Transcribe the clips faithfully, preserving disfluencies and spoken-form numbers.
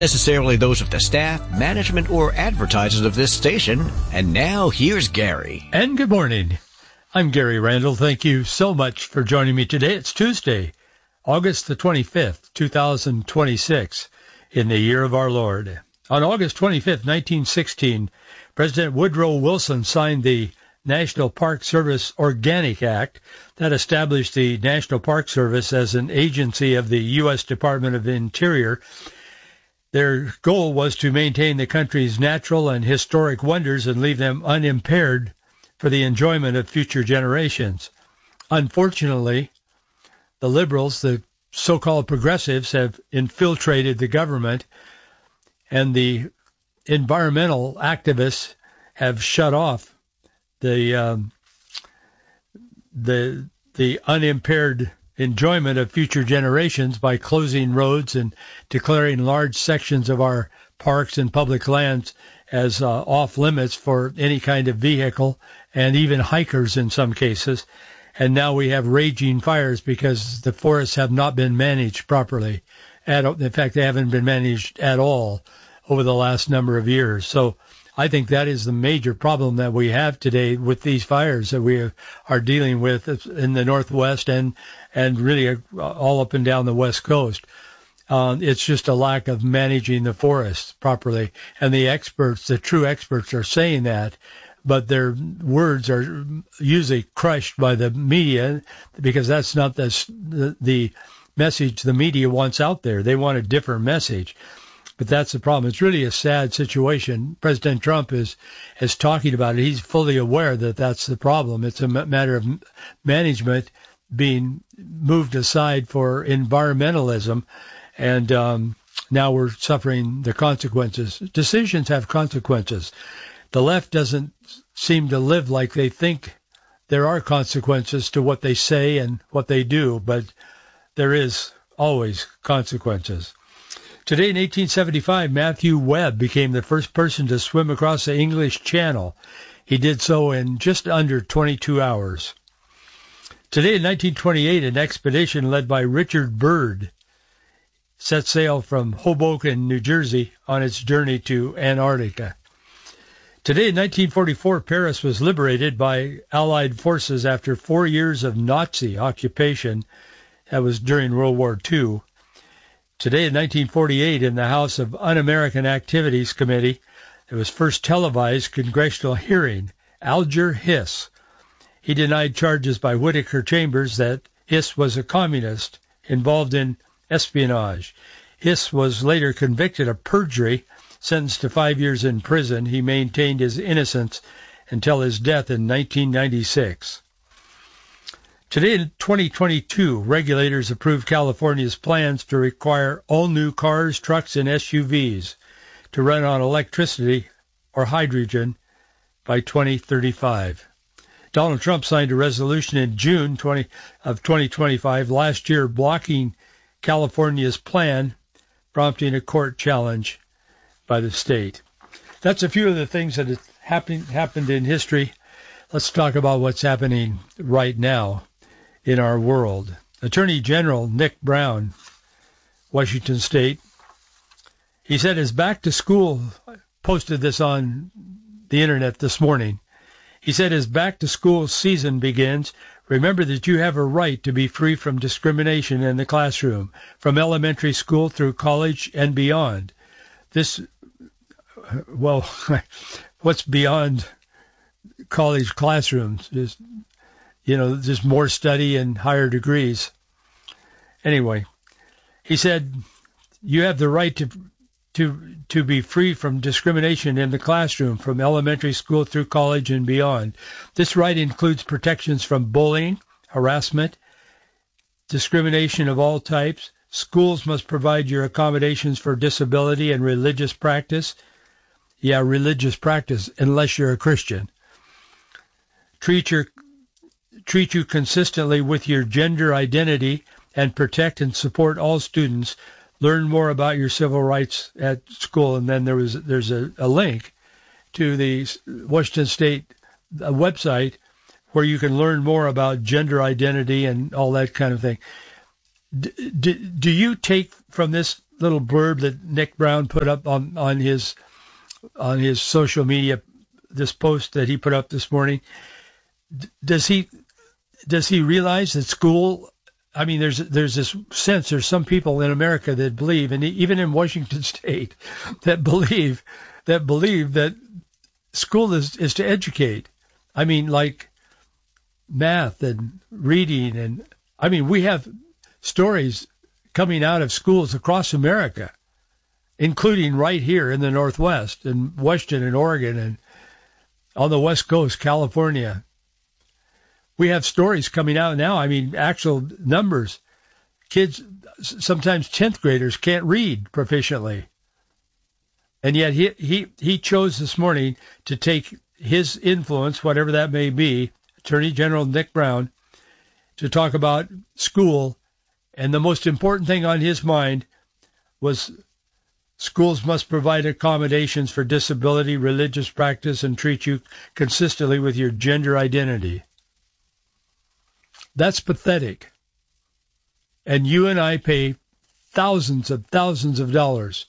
Necessarily those of the staff, management, or advertisers of this station. And now, here's Gary. And good morning. I'm Gary Randall. Thank you so much for joining me today. It's Tuesday, August the twenty-fifth, two thousand twenty-six, in the year of our Lord. On August twenty-fifth, nineteen sixteen, President Woodrow Wilson signed the National Park Service Organic Act that established the National Park Service as an agency of the U S Department of the Interior. Their goal was to maintain the country's natural and historic wonders and leave them unimpaired for the enjoyment of future generations. Unfortunately, the liberals, the so-called progressives, have infiltrated the government, and the environmental activists have shut off the um, the the unimpaired enjoyment of future generations by closing roads and declaring large sections of our parks and public lands as uh, off limits for any kind of vehicle and even hikers in some cases. And now we have raging fires because the forests have not been managed properly. At, in fact, they haven't been managed at all over the last number of years. So I think that is the major problem that we have today with these fires that we are dealing with in the Northwest and, and really all up and down the West Coast. Um, it's just a lack of managing the forests properly. And the experts, the true experts, are saying that, but their words are usually crushed by the media because that's not the, the, the message the media wants out there. They want a different message. But that's the problem. It's really a sad situation. President Trump is is talking about it. He's fully aware that that's the problem. It's a matter of management being moved aside for environmentalism, and um, now we're suffering the consequences. Decisions have consequences. The left doesn't seem to live like they think there are consequences to what they say and what they do, but there is always consequences. Today in eighteen seventy-five, Matthew Webb became the first person to swim across the English Channel. He did so in just under twenty-two hours. Today in nineteen twenty-eight, an expedition led by Richard Byrd set sail from Hoboken, New Jersey, on its journey to Antarctica. Today in nineteen forty-four, Paris was liberated by Allied forces after four years of Nazi occupation. That was during World War Two. Today in nineteen forty-eight, in the House of Un-American Activities Committee, there was first televised congressional hearing. Alger Hiss. He denied charges by Whittaker Chambers that Hiss was a communist involved in espionage. Hiss was later convicted of perjury, sentenced to five years in prison. He maintained his innocence until his death in nineteen ninety-six. Today in twenty twenty-two, regulators approved California's plans to require all new cars, trucks, and S U Vs to run on electricity or hydrogen by twenty thirty-five. Donald Trump signed a resolution in June twentieth of twenty twenty-five last year blocking California's plan, prompting a court challenge by the state. That's a few of the things that have happened, happened in history. Let's talk about what's happening right now in our world. Attorney General Nick Brown, Washington State, he said his back to school, posted this on the internet this morning. He said as back to school season begins, remember that you have a right to be free from discrimination in the classroom, from elementary school through college and beyond. This, well, what's beyond college classrooms is, you know, just more study and higher degrees. Anyway, he said, you have the right to to to be free from discrimination in the classroom, from elementary school through college and beyond. This right includes protections from bullying, harassment, discrimination of all types. Schools must provide your accommodations for disability and religious practice. Yeah, religious practice, unless you're a Christian. Treat your treat you consistently with your gender identity and protect and support all students. Learn more about your civil rights at school. And then there was there's a, a link to the Washington State website where you can learn more about gender identity and all that kind of thing. D- d- do you take from this little blurb that Nick Brown put up on, on his on his social media, this post that he put up this morning, does he does he realize that school? I mean, there's there's this sense there's some people in America that believe, and even in Washington State, that believe that believe that school is, is to educate. I mean, like math and reading, and I mean, we have stories coming out of schools across America, including right here in the Northwest, in Washington and Oregon, and on the West Coast, California. We have stories coming out now. I mean, actual numbers. Kids, sometimes tenth graders can't read proficiently. And yet he, he, he chose this morning to take his influence, whatever that may be, Attorney General Nick Brown, to talk about school. And the most important thing on his mind was schools must provide accommodations for disability, religious practice, and treat you consistently with your gender identity. That's pathetic. And you and I pay thousands of thousands of dollars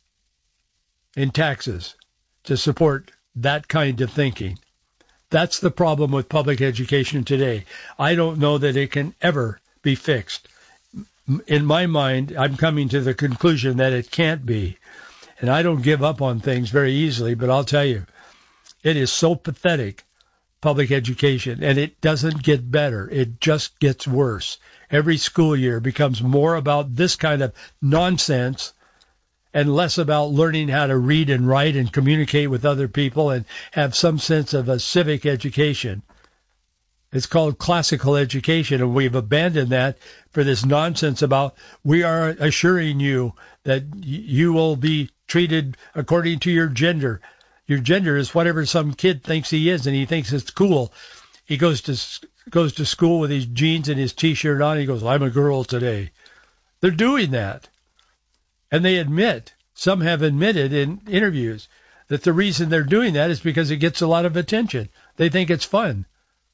in taxes to support that kind of thinking. That's the problem with public education today. I don't know that it can ever be fixed. In my mind, I'm coming to the conclusion that it can't be. And I don't give up on things very easily, but I'll tell you, it is so pathetic, public education, and it doesn't get better. It just gets worse. Every school year becomes more about this kind of nonsense and less about learning how to read and write and communicate with other people and have some sense of a civic education. It's called classical education, and we've abandoned that for this nonsense about we are assuring you that you will be treated according to your gender. Your gender is whatever some kid thinks he is, and he thinks it's cool. He goes to goes to school with his jeans and his T-shirt on. He goes, I'm a girl today. They're doing that. And they admit, some have admitted in interviews, that the reason they're doing that is because it gets a lot of attention. They think it's fun.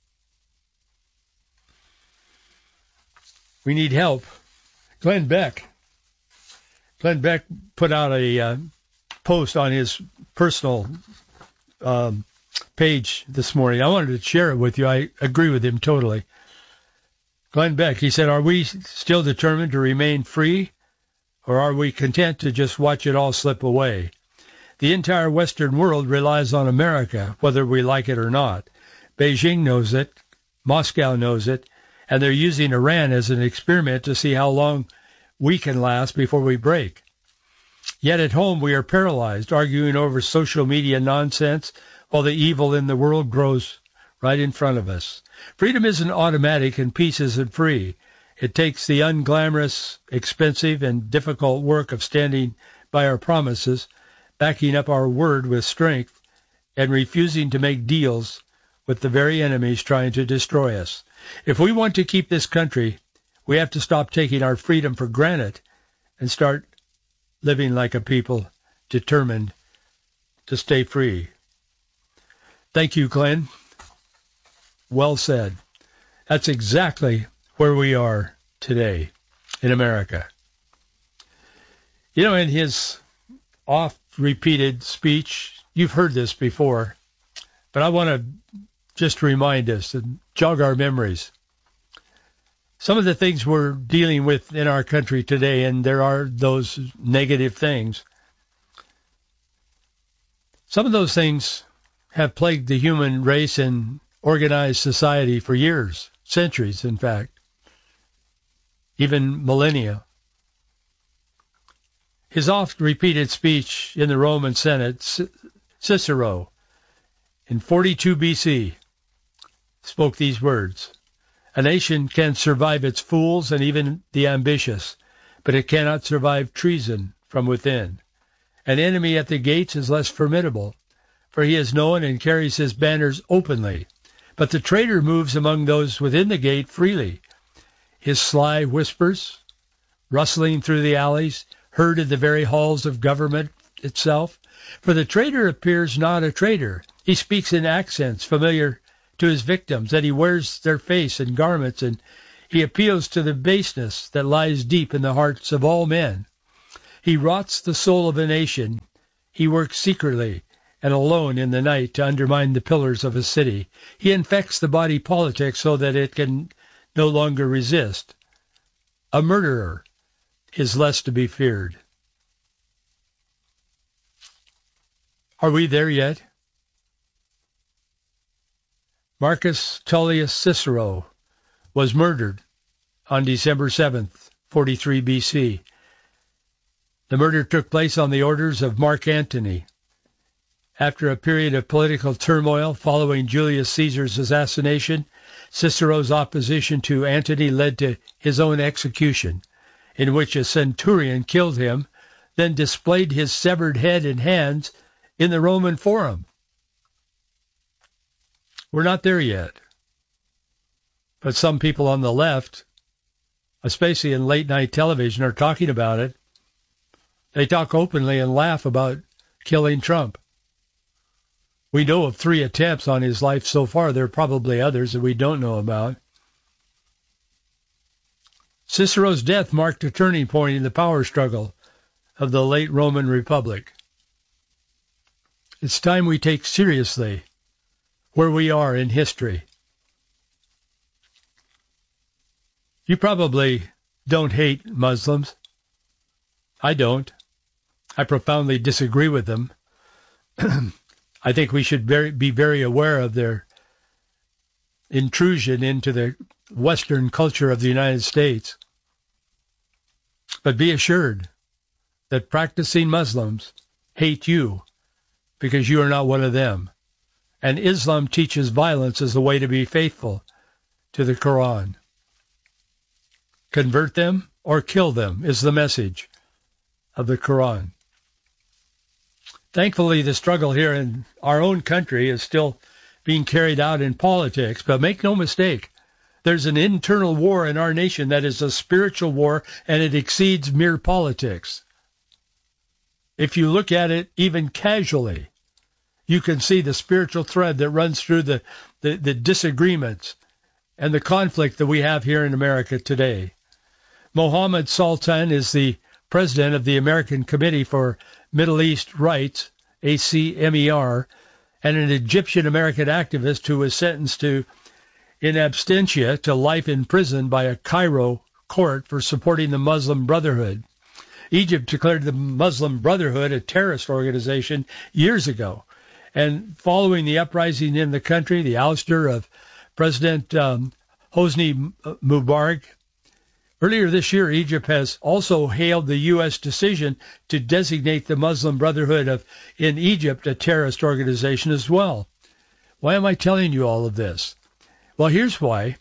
We need help. Glenn Beck. Glenn Beck put out a uh, post on his personal um, page this morning. I wanted to share it with you. I agree with him totally. Glenn Beck, he said, are we still determined to remain free, or are we content to just watch it all slip away? The entire Western world relies on America, whether we like it or not. Beijing knows it. Moscow knows it. And they're using Iran as an experiment to see how long we can last before we break. Yet at home we are paralyzed, arguing over social media nonsense while the evil in the world grows right in front of us. Freedom isn't automatic and peace isn't free. It takes the unglamorous, expensive, and difficult work of standing by our promises, backing up our word with strength, and refusing to make deals with the very enemies trying to destroy us. If we want to keep this country, we have to stop taking our freedom for granted and start living like a people determined to stay free. Thank you, Glenn. Well said. That's exactly where we are today in America. You know, in his oft-repeated speech, you've heard this before, but I want to just remind us and jog our memories. Some of the things we're dealing with in our country today, and there are those negative things, some of those things have plagued the human race and organized society for years, centuries, in fact, even millennia. His oft-repeated speech in the Roman Senate, Cicero, in forty-two B C, spoke these words: a nation can survive its fools and even the ambitious, but it cannot survive treason from within. An enemy at the gates is less formidable, for he is known and carries his banners openly. But the traitor moves among those within the gate freely. His sly whispers, rustling through the alleys, heard in the very halls of government itself. For the traitor appears not a traitor. He speaks in accents familiar to his victims, that he wears their face and garments, and he appeals to the baseness that lies deep in the hearts of all men. He rots the soul of a nation. He works secretly and alone in the night to undermine the pillars of a city. He infects the body politic so that it can no longer resist. A murderer is less to be feared. Are we there yet? Marcus Tullius Cicero was murdered on December seventh, forty-three B C. The murder took place on the orders of Mark Antony. After a period of political turmoil following Julius Caesar's assassination, Cicero's opposition to Antony led to his own execution, in which a centurion killed him, then displayed his severed head and hands in the Roman Forum. We're not there yet. But some people on the left, especially in late-night television, are talking about it. They talk openly and laugh about killing Trump. We know of three attempts on his life so far. There are probably others that we don't know about. Cicero's death marked a turning point in the power struggle of the late Roman Republic. It's time we take seriously where we are in history. You probably don't hate Muslims. I don't. I profoundly disagree with them. I think we should very, be very aware of their intrusion into the Western culture of the United States. But be assured that practicing Muslims hate you because you are not one of them. And Islam teaches violence as a way to be faithful to the Quran. Convert them or kill them is the message of the Quran. Thankfully, the struggle here in our own country is still being carried out in politics, but make no mistake, there's an internal war in our nation that is a spiritual war, and it exceeds mere politics. If you look at it even casually, you can see the spiritual thread that runs through the, the, the disagreements and the conflict that we have here in America today. Mohammed Sultan is the president of the American Committee for Middle East Rights, A C M E R, and an Egyptian-American activist who was sentenced to in absentia to life in prison by a Cairo court for supporting the Muslim Brotherhood. Egypt declared the Muslim Brotherhood a terrorist organization years ago. And following the uprising in the country, the ouster of President um, Hosni Mubarak, earlier this year, Egypt has also hailed the U S decision to designate the Muslim Brotherhood of in Egypt a terrorist organization as well. Why am I telling you all of this? Well, here's why.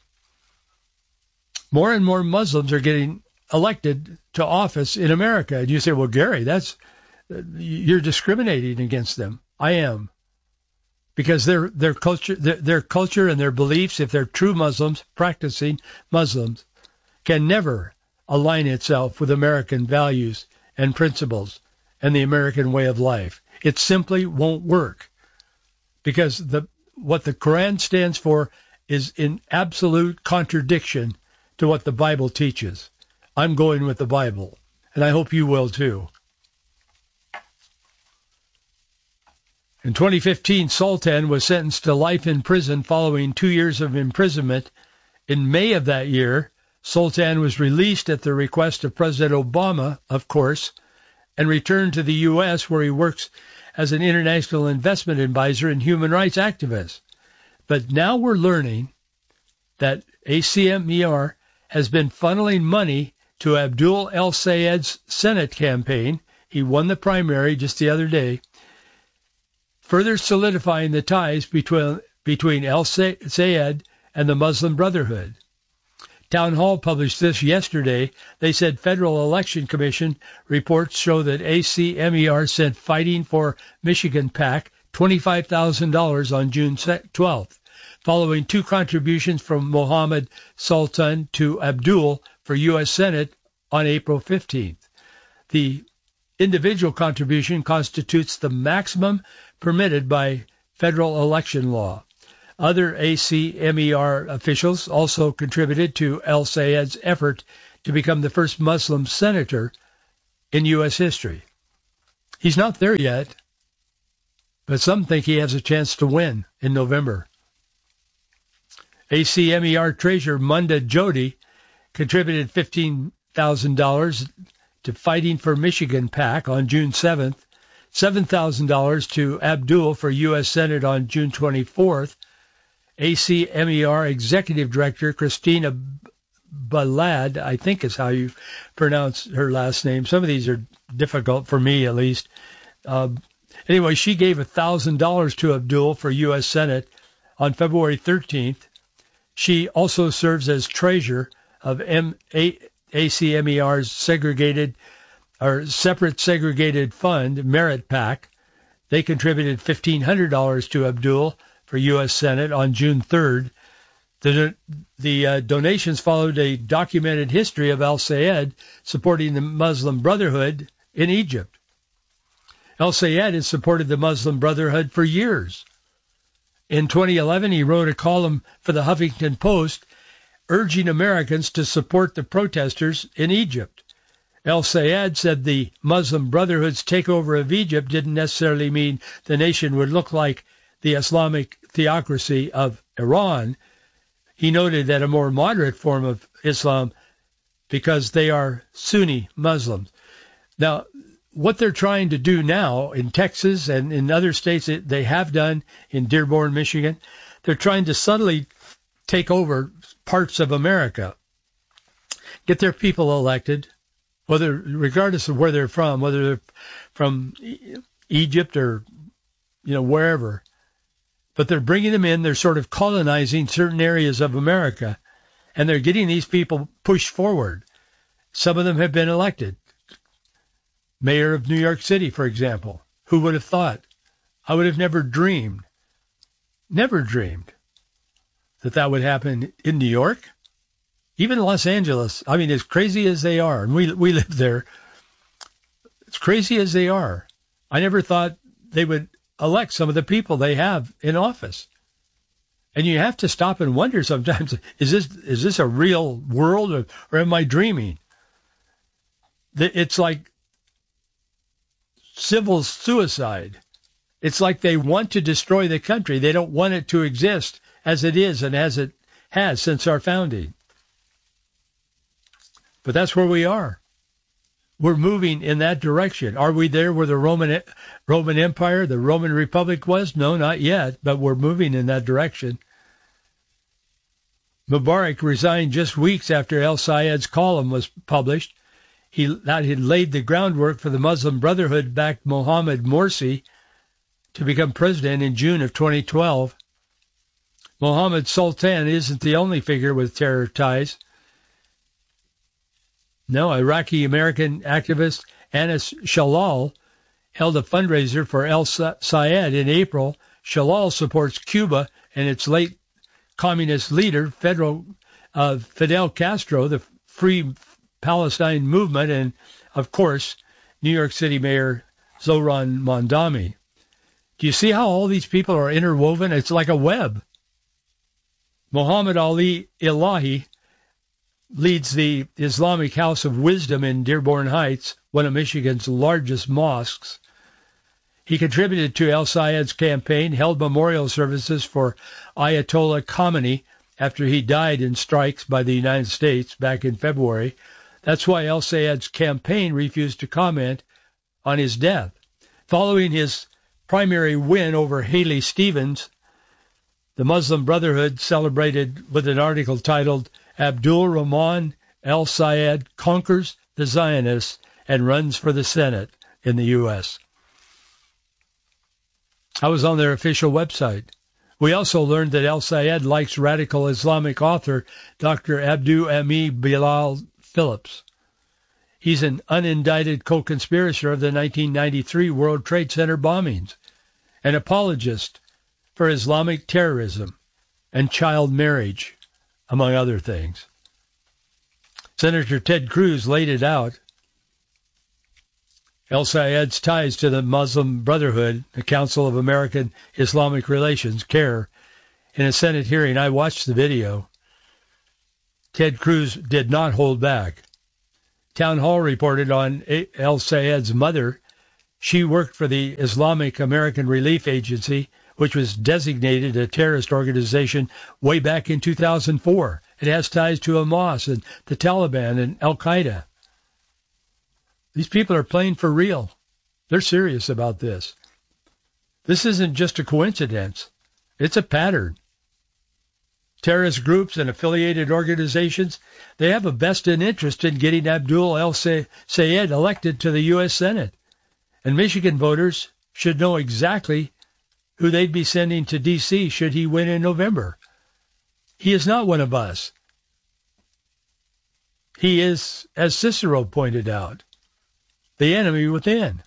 More and more Muslims are getting elected to office in America. And you say, well, Gary, that's you're discriminating against them. I am. Because their their culture, their, their culture and their beliefs, if they're true Muslims, practicing Muslims, can never align itself with American values and principles and the American way of life. It simply won't work because the what the Quran stands for is in absolute contradiction to what the Bible teaches. I'm going with the Bible, and I hope you will too. In twenty fifteen, Sultan was sentenced to life in prison following two years of imprisonment. In May of that year, Sultan was released at the request of President Obama, of course, and returned to the U S where he works as an international investment advisor and human rights activist. But now we're learning that A C M E R has been funneling money to Abdul El-Sayed's Senate campaign. He won the primary just the other day, further solidifying the ties between, between El-Sayed and the Muslim Brotherhood. Town Hall published this yesterday. They said Federal Election Commission reports show that A C M E R sent Fighting for Michigan PAC twenty-five thousand dollars on June twelfth, following two contributions from Mohammed Sultan to Abdul for U S Senate on April fifteenth. The individual contribution constitutes the maximum permitted by federal election law. Other A C M E R officials also contributed to El-Sayed's effort to become the first Muslim senator in U S history. He's not there yet, but some think he has a chance to win in November. A C M E R treasurer Munda Jody contributed fifteen thousand dollars to Fighting for Michigan PAC on June seventh, seven thousand dollars to Abdul for U S Senate on June twenty-fourth. A C M E R Executive Director Christina Balad, I think is how you pronounce her last name. Some of these are difficult for me, at least. Uh, anyway, she gave one thousand dollars to Abdul for U S Senate on February thirteenth. She also serves as treasurer of M- A- ACMER's segregated or separate segregated fund, Merit PAC. They contributed fifteen hundred dollars to Abdul for U S Senate on June third. The, the uh, donations followed a documented history of al-Sayed supporting the Muslim Brotherhood in Egypt. al-Sayed has supported the Muslim Brotherhood for years. In twenty eleven, he wrote a column for the Huffington Post urging Americans to support the protesters in Egypt. al-Sayed said the Muslim Brotherhood's takeover of Egypt didn't necessarily mean the nation would look like the Islamic theocracy of Iran. He noted that a more moderate form of Islam because they are Sunni Muslims. Now, what they're trying to do now in Texas and in other states that they have done in Dearborn, Michigan, they're trying to subtly take over parts of America, get their people elected, whether regardless of where they're from, whether they're from Egypt or, you know, wherever. But they're bringing them in. They're sort of colonizing certain areas of America, and they're getting these people pushed forward. Some of them have been elected. Mayor of New York City, for example. Who would have thought? I would have never dreamed, never dreamed that that would happen in New York, even Los Angeles. I mean, as crazy as they are, and we we live there, as crazy as they are, I never thought they would elect some of the people they have in office. And you have to stop and wonder sometimes, is this is this a real world or, or am I dreaming? It's like civil suicide. It's like they want to destroy the country. They don't want it to exist as it is and as it has since our founding. But that's where we are. We're moving in that direction. Are we there where the Roman Roman Empire, the Roman Republic was? No, not yet, but we're moving in that direction. Mubarak resigned just weeks after al-Sayed's column was published. He that had laid the groundwork for the Muslim Brotherhood-backed Mohammed Morsi to become president in June of twenty twelve. Mohammed Sultan isn't the only figure with terror ties. No, Iraqi-American activist Anas Shalal held a fundraiser for al-Sayed in April. Shalal supports Cuba and its late communist leader, Fidel, uh, Fidel Castro, the Free Palestine movement, and, of course, New York City Mayor Zohran Mamdani. Do you see how all these people are interwoven? It's like a web. Muhammad Ali Ilahi leads the Islamic House of Wisdom in Dearborn Heights, one of Michigan's largest mosques. He contributed to al-Sayed's campaign, held memorial services for Ayatollah Khamenei after he died in strikes by the United States back in February. That's why al-Sayed's campaign refused to comment on his death. Following his primary win over Haley Stevens, the Muslim Brotherhood celebrated with an article titled Abdul Rahman al-Sayed conquers the Zionists and runs for the Senate in the U S I was on their official website. We also learned that al-Sayed likes radical Islamic author Doctor Abdul Ami Bilal Phillips. He's an unindicted co-conspirator of the nineteen ninety-three World Trade Center bombings, an apologist for Islamic terrorism and child marriage, among other things. Senator Ted Cruz laid it out. al-Sayed's ties to the Muslim Brotherhood, the Council of American Islamic Relations, CAIR, in a Senate hearing. I watched the video. Ted Cruz did not hold back. Town Hall reported on El Sayed's mother. She worked for the Islamic American Relief Agency, which was designated a terrorist organization way back in two thousand four. It has ties to Hamas and the Taliban and Al-Qaeda. These people are playing for real. They're serious about this. This isn't just a coincidence. It's a pattern. Terrorist groups and affiliated organizations, they have a vested interest in getting Abdul El Sayed elected to the U S Senate. And Michigan voters should know exactly who they'd be sending to D C should he win in November. He is not one of us. He is, as Cicero pointed out, the enemy within.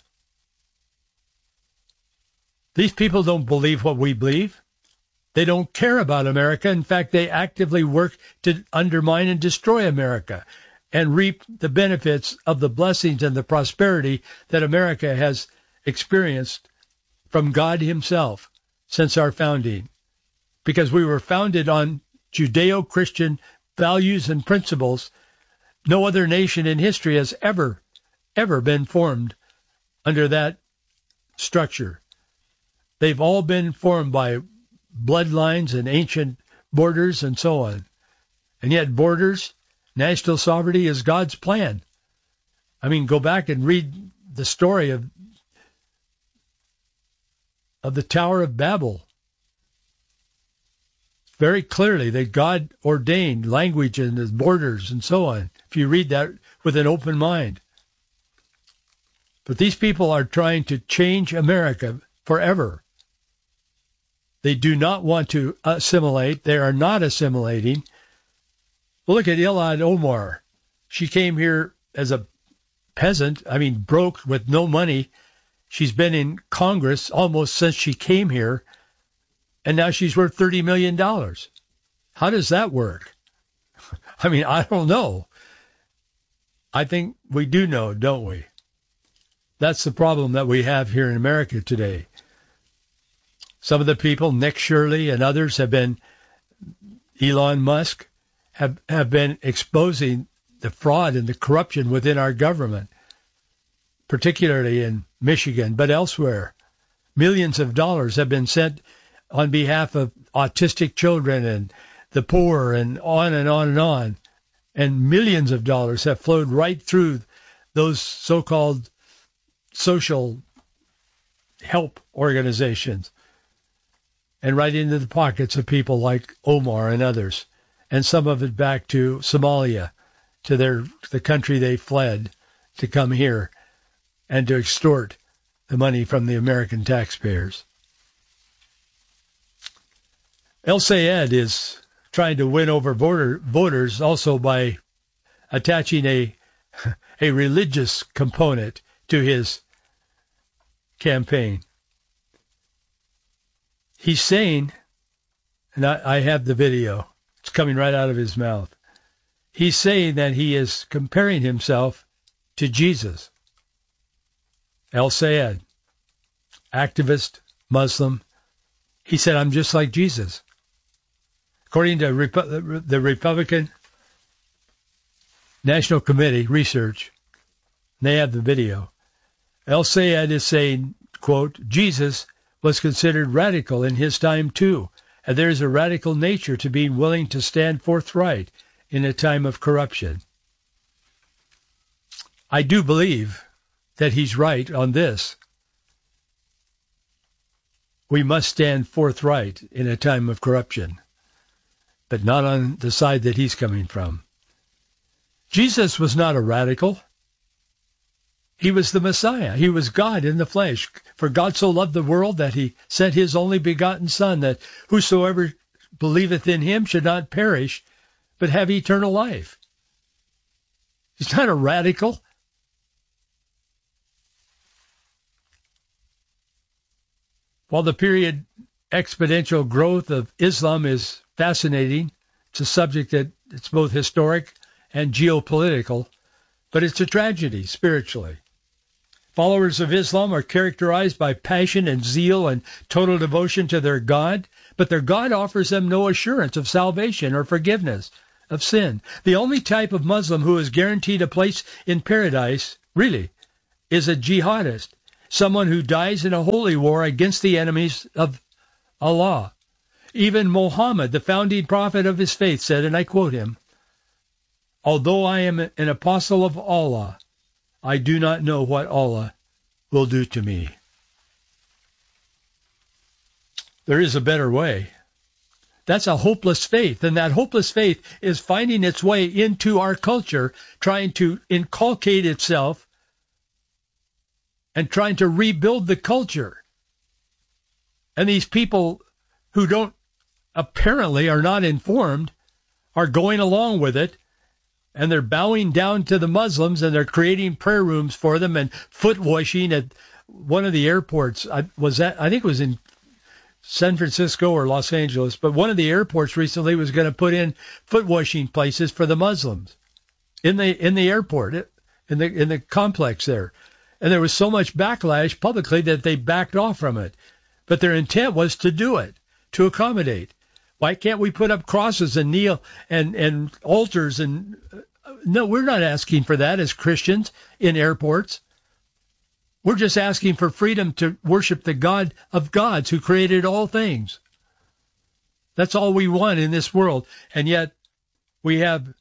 These people don't believe what we believe. They don't care about America. In fact, they actively work to undermine and destroy America and reap the benefits of the blessings and the prosperity that America has experienced from God himself since our founding. Because we were founded on Judeo-Christian values and principles. No other nation in history has ever, ever been formed under that structure. They've all been formed by bloodlines and ancient borders and so on. And yet borders, national sovereignty is God's plan. I mean, go back and read the story of of the Tower of Babel. Very clearly that God ordained language and the borders and so on, if you read that with an open mind. But these people are trying to change America forever. They do not want to assimilate. They are not assimilating. Well, look at Ilhan Omar. She came here as a peasant, I mean, broke with no money. She's been in Congress almost since she came here, and now she's worth thirty million dollars. How does that work? I mean, I don't know. I think we do know, don't we? That's the problem that we have here in America today. Some of the people, Nick Shirley and others, have been, Elon Musk, have, have been exposing the fraud and the corruption within our government, particularly in Michigan, but elsewhere. Millions of dollars have been sent on behalf of autistic children and the poor and on and on and on. And millions of dollars have flowed right through those so-called social help organizations and right into the pockets of people like Omar and others, and some of it back to Somalia, to their the country they fled to come here and to extort the money from the American taxpayers. El Sayed is trying to win over voter, voters also by attaching a a religious component to his campaign. He's saying, and I, I have the video, it's coming right out of his mouth. He's saying that he is comparing himself to Jesus. El Sayed, activist, Muslim. He said, I'm just like Jesus. According to Repu- the Republican National Committee research, they have the video. El Sayed is saying, quote, Jesus was considered radical in his time too, and there is a radical nature to being willing to stand forthright in a time of corruption. I do believe that he's right on this. We must stand forthright in a time of corruption, but not on the side that he's coming from. Jesus was not a radical. He was the Messiah. He was God in the flesh. For God so loved the world that he sent his only begotten Son, that whosoever believeth in him should not perish, but have eternal life. He's not a radical. While the period exponential growth of Islam is fascinating, it's a subject that it's both historic and geopolitical, but it's a tragedy spiritually. Followers of Islam are characterized by passion and zeal and total devotion to their God, but their God offers them no assurance of salvation or forgiveness of sin. The only type of Muslim who is guaranteed a place in paradise, really, is a jihadist, someone who dies in a holy war against the enemies of Allah. Even Muhammad, the founding prophet of his faith, said, and I quote him, "Although I am an apostle of Allah, I do not know what Allah will do to me." There is a better way. That's a hopeless faith, and that hopeless faith is finding its way into our culture, trying to inculcate itself and trying to rebuild the culture. And these people who don't apparently are not informed are going along with it, and they're bowing down to the Muslims, and they're creating prayer rooms for them and foot washing at one of the airports. I was that I think it was in San Francisco or Los Angeles, but one of the airports recently was going to put in foot washing places for the Muslims in the in the airport, in the in the complex there. And there was so much backlash publicly that they backed off from it. But their intent was to do it, to accommodate. Why can't we put up crosses and kneel and, and altars? And no, we're not asking for that as Christians in airports. We're just asking for freedom to worship the God of gods who created all things. That's all we want in this world. And yet we have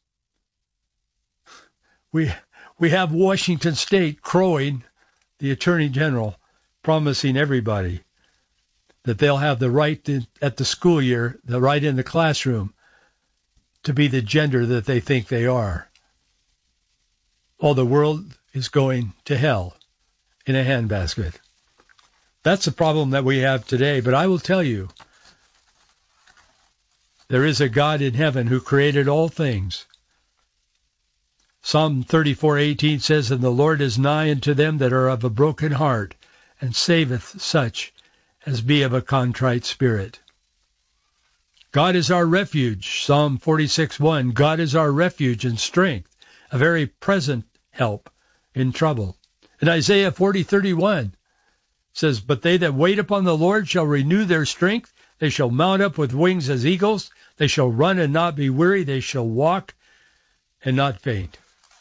we we have Washington State crowing, the Attorney General, promising everybody that they'll have the right to, at the school year, the right in the classroom, to be the gender that they think they are. All the world is going to hell in a handbasket. That's the problem that we have today. But I will tell you, there is a God in heaven who created all things. Psalm thirty-four eighteen says, "And the Lord is nigh unto them that are of a broken heart, and saveth such as be of a contrite spirit." God is our refuge. Psalm forty-six one, God is our refuge and strength, a very present help in trouble. And Isaiah forty thirty-one says, "But they that wait upon the Lord shall renew their strength. They shall mount up with wings as eagles. They shall run and not be weary. They shall walk and not faint."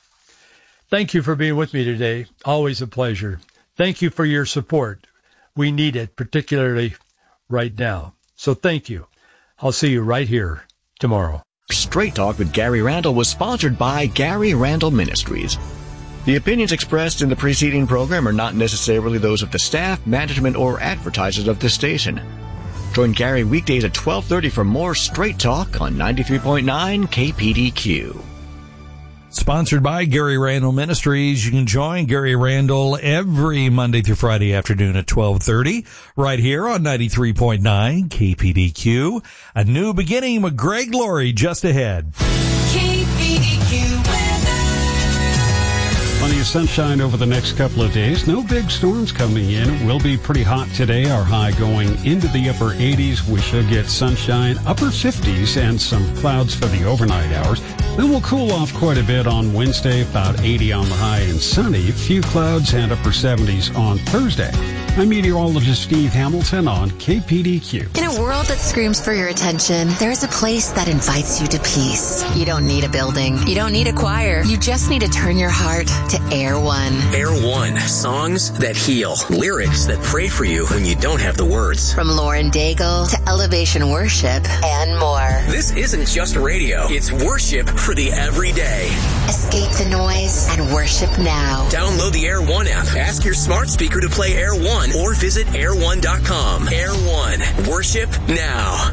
Thank you for being with me today. Always a pleasure. Thank you for your support. We need it, particularly right now. So thank you. I'll see you right here tomorrow. Straight Talk with Gary Randall was sponsored by Gary Randall Ministries. The opinions expressed in the preceding program are not necessarily those of the staff, management, or advertisers of this station. Join Gary weekdays at twelve thirty for more Straight Talk on ninety-three point nine K P D Q. Sponsored by Gary Randall Ministries. You can join Gary Randall every Monday through Friday afternoon at twelve thirty right here on ninety-three point nine K P D Q. A new beginning with Greg Laurie just ahead. K P D Q weather. Plenty of sunshine over the next couple of days. No big storms coming in. It will be pretty hot today. Our high going into the upper eighties. We should get sunshine, upper fifties, and some clouds for the overnight hours. Then we'll cool off quite a bit on Wednesday, about eighty on the high and sunny. A few clouds and upper seventies on Thursday. I'm meteorologist Steve Hamilton on K P D Q. In a world that screams for your attention, there's a place that invites you to peace. You don't need a building. You don't need a choir. You just need to turn your heart to Air One. Air One. Songs that heal. Lyrics that pray for you when you don't have the words. From Lauren Daigle to Elevation Worship and more. This isn't just radio. It's worship for the everyday. Escape the noise and worship now. Download the Air One app. Ask your smart speaker to play Air One or visit air one dot com. Air One. Worship now.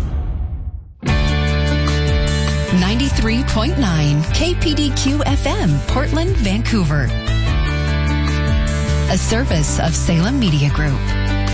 ninety-three point nine K P D Q F M, Portland, Vancouver. A service of Salem Media Group.